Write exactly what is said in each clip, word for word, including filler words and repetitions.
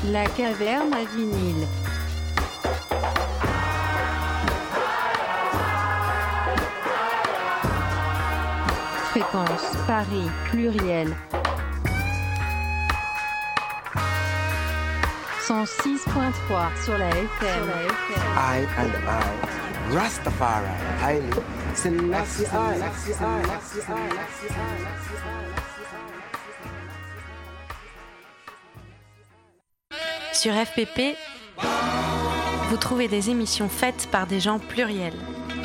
La caverne à vinyle. Fréquence Paris pluriel. cent six point trois sur la F M. I and I, Rastafari, Haile Selassie I. Sur F P P, vous trouvez des émissions faites par des gens pluriels.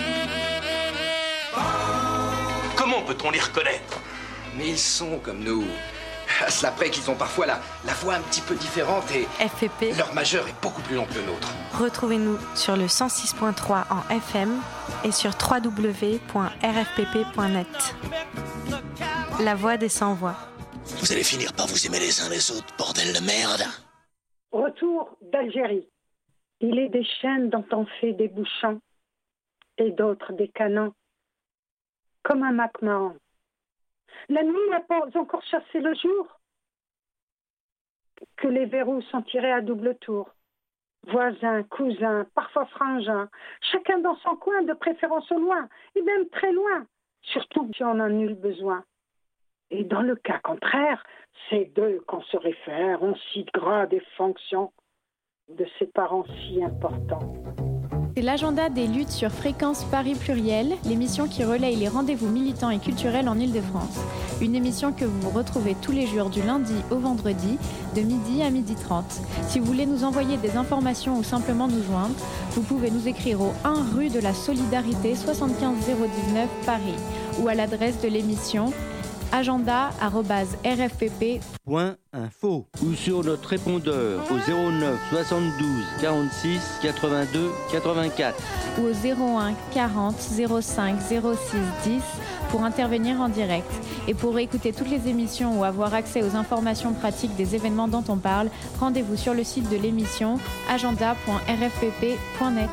Comment peut-on les reconnaître ? Mais ils sont comme nous. À cela près qu'ils ont parfois la, la voix un petit peu différente et F P P, leur majeur est beaucoup plus long que le nôtre. Retrouvez-nous sur le cent six point trois en F M et sur w w w point r f p p point net. La voix des sans-voix. Vous allez finir par vous aimer les uns les autres, bordel de merde. Retour d'Algérie. Il est des chaînes dont on fait des bouchons et d'autres des canons, comme un MacMahon. La nuit n'a pas encore chassé le jour, que les verrous sont tirés à double tour. Voisins, cousins, parfois frangins, chacun dans son coin, de préférence au loin, et même très loin, surtout si on en a nul besoin. Et dans le cas contraire, c'est d'eux qu'on se réfère, on cite grade et fonction de ces parents si importants. C'est l'agenda des luttes sur Fréquence Paris Pluriel, l'émission qui relaye les rendez-vous militants et culturels en Île-de-France. Une émission que vous retrouvez tous les jours du lundi au vendredi, de midi à midi trente. Si vous voulez nous envoyer des informations ou simplement nous joindre, vous pouvez nous écrire au un rue de la Solidarité soixante-quinze zéro dix-neuf Paris ou à l'adresse de l'émission agenda arobase r f p p point info ou sur notre répondeur au zéro neuf soixante-douze quarante-six quatre-vingt-deux quatre-vingt-quatre ou au zéro un quarante zéro cinq zéro six dix pour intervenir en direct. Et pour écouter toutes les émissions ou avoir accès aux informations pratiques des événements dont on parle, rendez-vous sur le site de l'émission agenda point r f p p point net.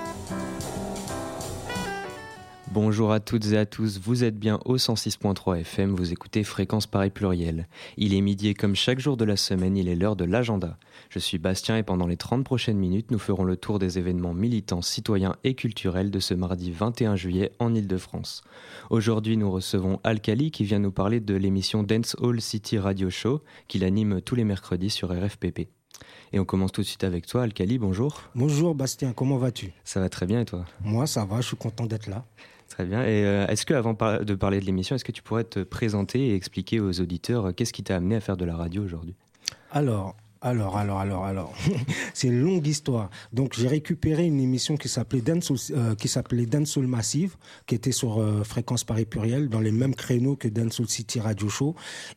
Bonjour à toutes et à tous, vous êtes bien au cent six point trois F M, vous écoutez Fréquence Paris Pluriel. Il est midi et comme chaque jour de la semaine, il est l'heure de l'agenda. Je suis Bastien et pendant les trente prochaines minutes, nous ferons le tour des événements militants, citoyens et culturels de ce mardi vingt et un juillet en Île-de-France. Aujourd'hui, nous recevons Alkali qui vient nous parler de l'émission Dance Hall City Radio Show qu'il anime tous les mercredis sur R F P P. Et on commence tout de suite avec toi, Alkali, bonjour. Bonjour Bastien, comment vas-tu ? Ça va très bien et toi ? Moi ça va, je suis content d'être là. Très bien. Et euh, est-ce que, avant par- de parler de l'émission, est-ce que tu pourrais te présenter et expliquer aux auditeurs euh, qu'est-ce qui t'a amené à faire de la radio aujourd'hui ? Alors, alors, alors, alors, alors, c'est une longue histoire. Donc, j'ai récupéré une émission qui s'appelait Dance, euh, qui s'appelait Dance Hall Massive, qui était sur euh, Fréquence Paris Pluriel, dans les mêmes créneaux que Dance Hall City Radio Show.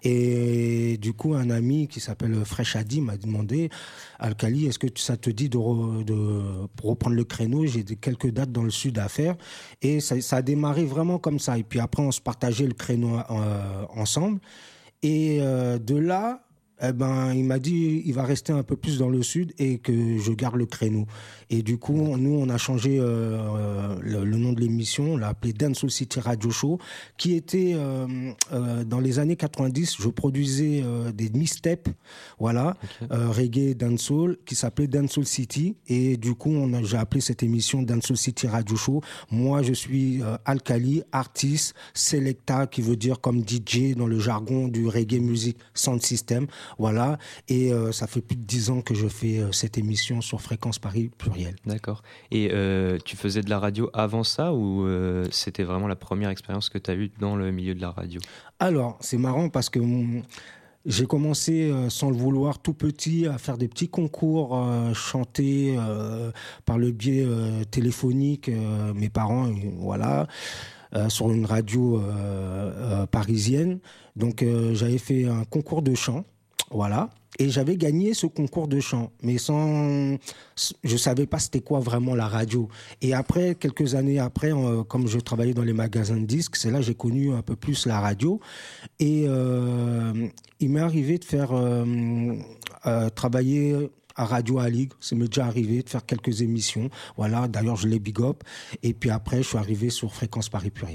Et du coup, un ami qui s'appelle Fresh Adi m'a demandé, Alkali, est-ce que ça te dit de, re, de pour reprendre le créneau ? J'ai quelques dates dans le sud à faire. Et ça, ça a démarré vraiment comme ça. Et puis après, on se partageait le créneau euh, ensemble. Et euh, de là, eh ben, il m'a dit il va rester un peu plus dans le sud et que je garde le créneau. Et du coup, nous, on a changé euh, le, le nom de l'émission, on l'a appelé Dance Hall City Radio Show, qui était euh, euh, dans les années quatre-vingt-dix, je produisais euh, des mixtapes, voilà, okay. euh, reggae, dancehall, qui s'appelait Dance Hall City. Et du coup, on a, j'ai appelé cette émission Dance Hall City Radio Show. Moi, je suis euh, Alkali, artiste, selecta, qui veut dire comme D J dans le jargon du reggae music sound system. Voilà, et euh, ça fait plus de dix ans que je fais euh, cette émission sur Fréquence Paris Pluriel. D'accord. Et euh, tu faisais de la radio avant ça ou euh, c'était vraiment la première expérience que tu as eue dans le milieu de la radio ? Alors, c'est marrant parce que hum, j'ai commencé euh, sans le vouloir tout petit à faire des petits concours euh, chantés euh, par le biais euh, téléphonique. Euh, mes parents, euh, voilà. Euh, sur une radio euh, euh, parisienne. Donc, euh, j'avais fait un concours de chant. Voilà, et j'avais gagné ce concours de chant, mais sans, je savais pas c'était quoi vraiment la radio. Et après, quelques années après, euh, comme je travaillais dans les magasins de disques, c'est là que j'ai connu un peu plus la radio. Et euh, il m'est arrivé de faire euh, euh, travailler à Radio Alig, ça m'est déjà arrivé de faire quelques émissions. Voilà, d'ailleurs je les big up. Et puis après, je suis arrivé sur Fréquence Paris Pluriel.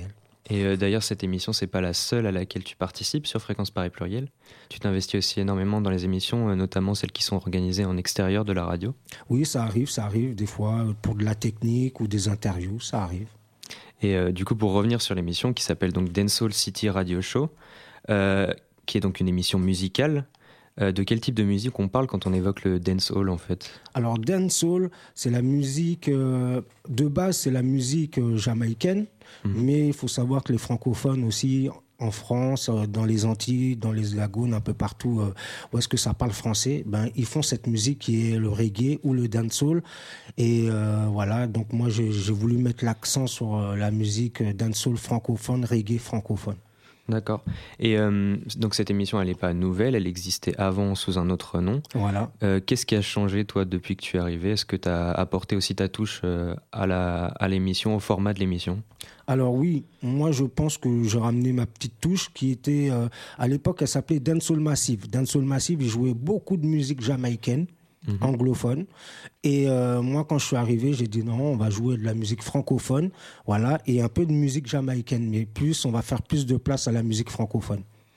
Et euh, d'ailleurs, cette émission, c'est pas la seule à laquelle tu participes sur Fréquence Paris Pluriel. Tu t'investis aussi énormément dans les émissions, euh, notamment celles qui sont organisées en extérieur de la radio. Oui, ça arrive, ça arrive, des fois, pour de la technique ou des interviews, ça arrive. Et euh, du coup, pour revenir sur l'émission qui s'appelle donc Dancehall City Radio Show, euh, qui est donc une émission musicale, euh, de quel type de musique on parle quand on évoque le dancehall en fait ? Alors, dancehall, c'est la musique, euh, de base, c'est la musique euh, jamaïcaine, mmh. mais il faut savoir que les francophones aussi, en France, euh, dans les Antilles, dans les Lagones, un peu partout euh, où est-ce que ça parle français, ben, ils font cette musique qui est le reggae ou le dancehall. Et euh, voilà, donc moi, j'ai, j'ai voulu mettre l'accent sur euh, la musique dancehall francophone, reggae francophone. D'accord. Et euh, donc cette émission, elle n'est pas nouvelle, elle existait avant sous un autre nom. Voilà. Euh, qu'est-ce qui a changé, toi, depuis que tu es arrivé ? Est-ce que tu as apporté aussi ta touche euh, à, la, à l'émission, au format de l'émission ? Alors oui, moi je pense que j'ai ramené ma petite touche qui était, euh, à l'époque, elle s'appelait Dancehall Massive. Dancehall Massive, il jouait beaucoup de musique jamaïcaine, mmh. anglophone. Et euh, moi, quand je suis arrivé, j'ai dit non, on va jouer de la musique francophone, voilà, et un peu de musique jamaïcaine, mais plus, on va faire plus de place à la musique francophone.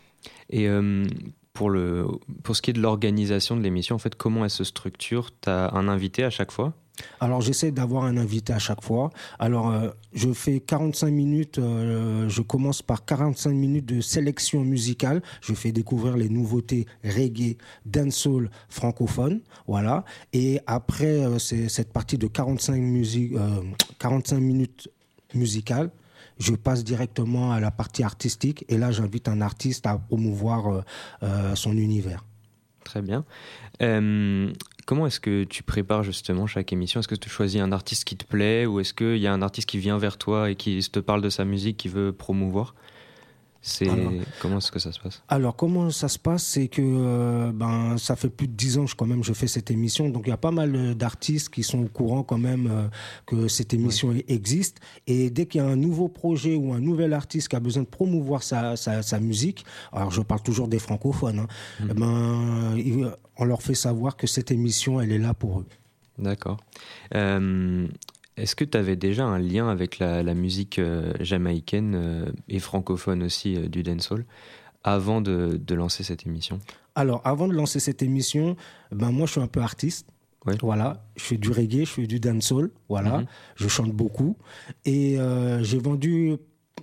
Et euh, pour, le, pour ce qui est de l'organisation de l'émission, en fait, comment elle se structure ? Tu as un invité à chaque fois ? Alors, j'essaie d'avoir un invité à chaque fois. Alors, euh, je fais quarante-cinq minutes, euh, je commence par quarante-cinq minutes de sélection musicale. Je fais découvrir les nouveautés reggae, dancehall, francophone, voilà. Et après, euh, c'est cette partie de quarante-cinq, musique, euh, quarante-cinq minutes musicales, je passe directement à la partie artistique. Et là, j'invite un artiste à promouvoir euh, euh, son univers. Très bien. Euh, comment est-ce que tu prépares justement chaque émission ? Est-ce que tu choisis un artiste qui te plaît ou est-ce qu'il y a un artiste qui vient vers toi et qui te parle de sa musique, qui veut promouvoir ? C'est... Alors, comment est-ce que ça se passe ? Alors, comment ça se passe, c'est que euh, ben, ça fait plus de dix ans que quand même je fais cette émission. Donc, il y a pas mal d'artistes qui sont au courant quand même euh, que cette émission ouais. existe. Et dès qu'il y a un nouveau projet ou un nouvel artiste qui a besoin de promouvoir sa, sa, sa musique, alors je parle toujours des francophones, hein, mmh. ben, on leur fait savoir que cette émission, elle est là pour eux. D'accord. Euh... Est-ce que tu avais déjà un lien avec la, la musique euh, jamaïcaine euh, et francophone aussi euh, du dancehall avant de, de lancer cette émission ? Alors, avant de lancer cette émission, ben moi, je suis un peu artiste. Oui. Voilà, je fais du reggae, je fais du dancehall. Voilà, mm-hmm. je chante beaucoup. Et euh, j'ai vendu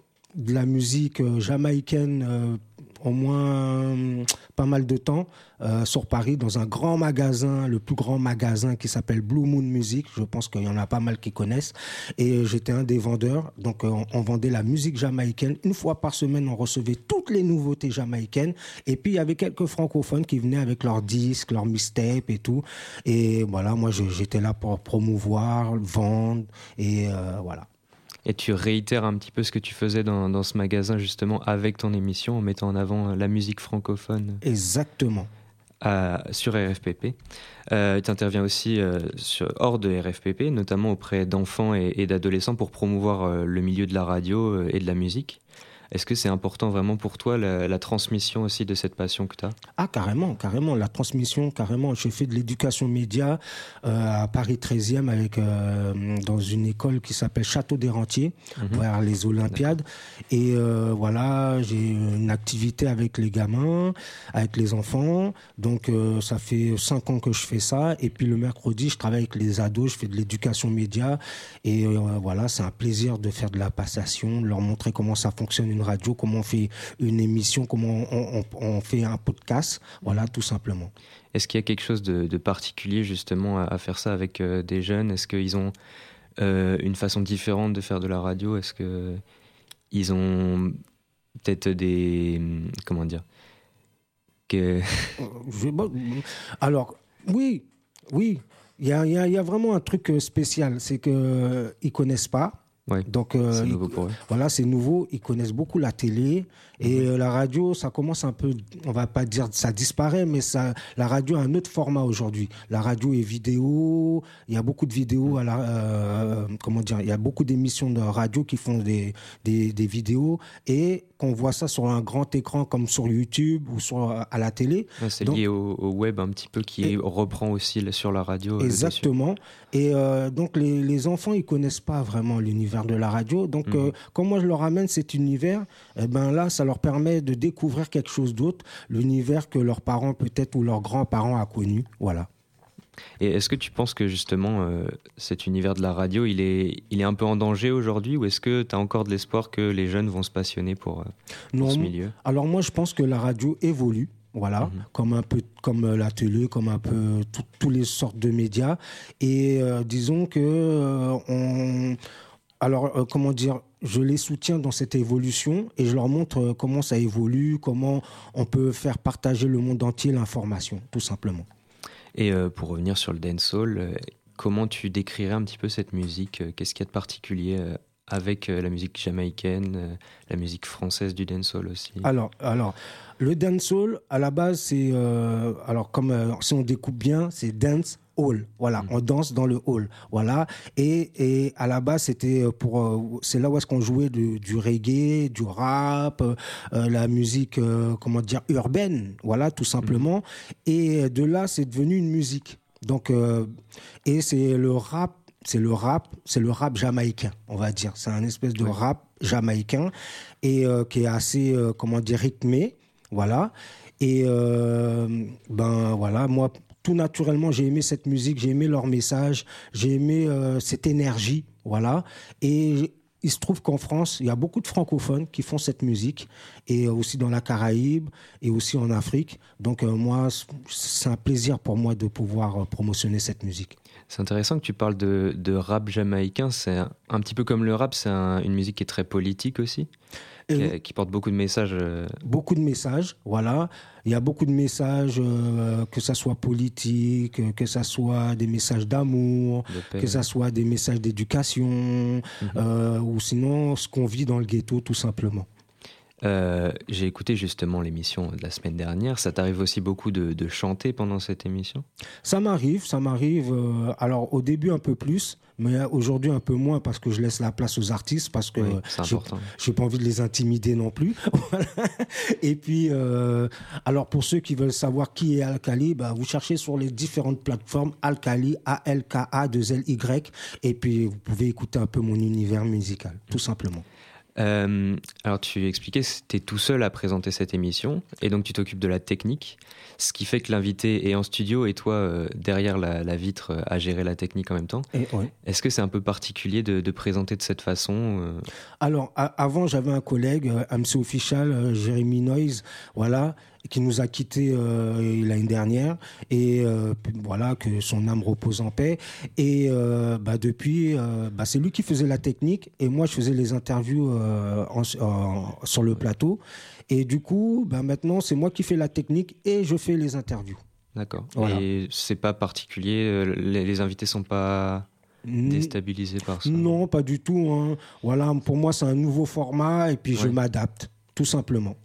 de la musique euh, jamaïcaine euh, au moins euh, pas mal de temps euh, sur Paris dans un grand magasin, le plus grand magasin qui s'appelle Blue Moon Music. Je pense qu'il y en a pas mal qui connaissent. Et j'étais un des vendeurs. Donc, euh, on, on vendait la musique jamaïcaine. Une fois par semaine, on recevait toutes les nouveautés jamaïcaines. Et puis, il y avait quelques francophones qui venaient avec leurs disques, leurs mixtapes et tout. Et voilà, moi, je, j'étais là pour promouvoir, vendre et euh, voilà. Et tu réitères un petit peu ce que tu faisais dans, dans ce magasin, justement, avec ton émission, en mettant en avant la musique francophone. Exactement. À, sur R F P P. Euh, tu interviens aussi euh, sur, hors de R F P P, notamment auprès d'enfants et, et d'adolescents pour promouvoir euh, le milieu de la radio euh, et de la musique. Est-ce que c'est important vraiment pour toi, la, la transmission aussi de cette passion que tu as ? Ah, carrément, carrément. La transmission, carrément. Je fais de l'éducation média euh, à Paris treizième avec, euh, dans une école qui s'appelle Château des Rentiers, mmh. vers les Olympiades. D'accord. Et euh, voilà, j'ai une activité avec les gamins, avec les enfants. Donc, euh, ça fait cinq ans que je fais ça. Et puis, le mercredi, je travaille avec les ados, je fais de l'éducation média. Et euh, voilà, c'est un plaisir de faire de la passation, de leur montrer comment ça fonctionne une radio, comment on fait une émission, comment on, on, on fait un podcast, voilà, tout simplement. Est-ce qu'il y a quelque chose de, de particulier justement à, à faire ça avec euh, des jeunes ? Est-ce qu'ils ont euh, une façon différente de faire de la radio ? Est-ce qu'ils ont peut-être des... Comment dire que... Je, bon, alors, oui, oui, il y a, y a, y a vraiment un truc spécial, c'est qu'ils ne connaissent pas. Ouais, donc euh, c'est nouveau pour eux. Voilà, c'est nouveau. Ils connaissent beaucoup la télé Et euh, la radio, ça commence un peu, on va pas dire ça disparaît, mais ça, la radio a un autre format aujourd'hui. La radio est vidéo, il y a beaucoup de vidéos à la, euh, comment dire, il y a beaucoup d'émissions de radio qui font des, des, des vidéos et qu'on voit ça sur un grand écran comme sur YouTube ou sur, à la télé. Ouais, c'est donc, lié au, au web un petit peu qui et, reprend aussi sur la radio. Exactement. Et euh, donc les, les enfants, ils connaissent pas vraiment l'univers de la radio. Donc mmh. euh, quand moi je leur amène cet univers, eh ben là, ça leur permet de découvrir quelque chose d'autre, l'univers que leurs parents peut-être ou leurs grands-parents a connu. Voilà. Et est-ce que tu penses que justement euh, cet univers de la radio, il est, il est un peu en danger aujourd'hui, ou est-ce que tu as encore de l'espoir que les jeunes vont se passionner pour, euh, pour non, ce milieu ? Alors moi je pense que la radio évolue. Voilà, mmh. comme un peu comme la télé, comme un peu tous les sortes de médias. Et euh, disons que euh, on, alors euh, comment dire, je les soutiens dans cette évolution et je leur montre euh, comment ça évolue, comment on peut faire partager le monde entier l'information, tout simplement. Et euh, pour revenir sur le dancehall, euh, comment tu décrirais un petit peu cette musique ? Qu'est-ce qu'il y a de particulier euh, avec euh, la musique jamaïcaine, euh, la musique française du dancehall aussi ? Alors, alors, le dancehall, à la base, c'est... Euh, alors, comme euh, si on découpe bien, c'est dance hall. Voilà, mmh. on danse dans le hall. Voilà. Et, et à la base, c'était pour... Euh, c'est là où est-ce qu'on jouait du, du reggae, du rap, euh, la musique, euh, comment dire, urbaine. Voilà, tout simplement. Mmh. Et de là, c'est devenu une musique. Donc, euh, et c'est le rap, c'est le rap, c'est le rap jamaïcain, on va dire. C'est un espèce de ouais. rap jamaïcain et euh, qui est assez, euh, comment dire, rythmé. Voilà. Et euh, ben voilà, moi, tout naturellement, j'ai aimé cette musique, j'ai aimé leur message, j'ai aimé euh, cette énergie. Voilà. Et il se trouve qu'en France, il y a beaucoup de francophones qui font cette musique, et aussi dans la Caraïbe, et aussi en Afrique. Donc euh, moi, c'est un plaisir pour moi de pouvoir promotionner cette musique. C'est intéressant que tu parles de, de rap jamaïcain. C'est un, un petit peu comme le rap, c'est un, une musique qui est très politique aussi, qui, qui porte beaucoup de messages. Euh... Beaucoup de messages, voilà. Il y a beaucoup de messages, euh, que ça soit politique, que ça soit des messages d'amour, de que ça soit des messages d'éducation, mmh. euh, ou sinon ce qu'on vit dans le ghetto, tout simplement. Euh, j'ai écouté justement l'émission de la semaine dernière. Ça t'arrive aussi beaucoup de, de chanter pendant cette émission ? Ça m'arrive, ça m'arrive. Euh, alors au début un peu plus, mais aujourd'hui un peu moins parce que je laisse la place aux artistes, parce que oui, c'est important. J'ai, j'ai pas envie de les intimider non plus. Et puis, euh, alors pour ceux qui veulent savoir qui est Alkali, bah, vous cherchez sur les différentes plateformes Alkali, A L K A deux L Y, et puis vous pouvez écouter un peu mon univers musical, tout simplement. Euh, alors tu expliquais que tu es tout seul à présenter cette émission et donc tu t'occupes de la technique, ce qui fait que l'invité est en studio et toi euh, derrière la, la vitre euh, à gérer la technique en même temps. Et, ouais. Est-ce que c'est un peu particulier de, de présenter de cette façon euh... Alors a- avant j'avais un collègue, euh, M C Official, euh, Jérémy Noise, voilà, qui nous a quittés euh, l'année dernière, et euh, voilà, que son âme repose en paix. Et euh, bah, depuis, euh, bah, c'est lui qui faisait la technique et moi je faisais les interviews euh, en, en, sur le plateau. Et du coup, bah, maintenant c'est moi qui fais la technique et je fais les interviews. D'accord. Voilà. Et c'est pas particulier, les, les invités sont pas déstabilisés par ça? Non, pas du tout. Hein. Voilà, pour moi c'est un nouveau format et puis ouais. je m'adapte, tout simplement.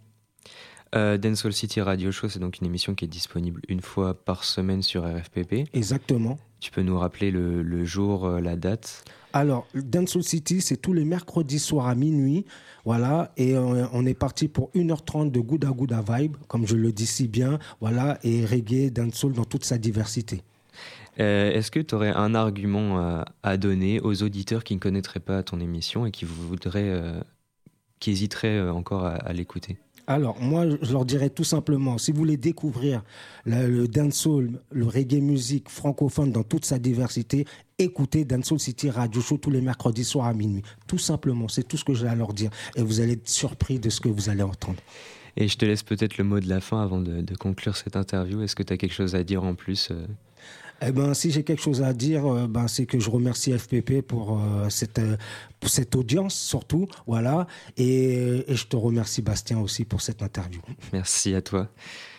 Euh, Dancehall City Radio Show, c'est donc une émission qui est disponible une fois par semaine sur R F P P. Exactement. Tu peux nous rappeler le, le jour, euh, la date ? Alors, Dancehall City, c'est tous les mercredis soirs à minuit. Voilà, et on, on est parti pour une heure trente de Gouda Gouda Vibe, comme je le dis si bien. Voilà, et reggae, dancehall dans toute sa diversité. Euh, est-ce que tu aurais un argument à, à donner aux auditeurs qui ne connaîtraient pas ton émission et qui voudraient, euh, qui hésiteraient encore à, à l'écouter ? Alors, moi, je leur dirais tout simplement, si vous voulez découvrir la, le dancehall, le reggae musique francophone dans toute sa diversité, écoutez Dancehall City Radio Show tous les mercredis soirs à minuit. Tout simplement, c'est tout ce que j'ai à leur dire. Et vous allez être surpris de ce que vous allez entendre. Et je te laisse peut-être le mot de la fin avant de, de conclure cette interview. Est-ce que tu as quelque chose à dire en plus euh... Eh ben, si j'ai quelque chose à dire, euh, ben, c'est que je remercie F P P pour, euh, cette, euh, pour cette audience, surtout. Voilà. Et, et je te remercie, Bastien, aussi pour cette interview. Merci à toi.